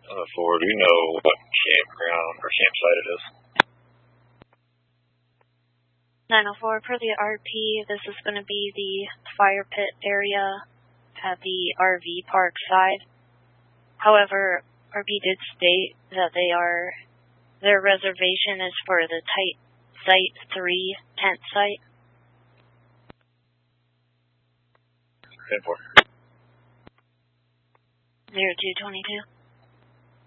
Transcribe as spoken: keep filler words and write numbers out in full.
Uh, Ford, do you know what campground or campsite it is? nine oh four, per the R P, this is going to be the fire pit area at the R V park side. However, R P did state that they are, their reservation is for the tight site three tent site. ten four. zero two twenty-two.